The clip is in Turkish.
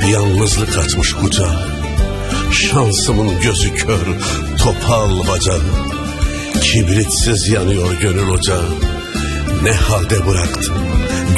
Yalnızlık açmış kucağı, şansımın gözü kör, topal bacağı. Kibritsiz yanıyor gönül ocağı, ne halde bıraktın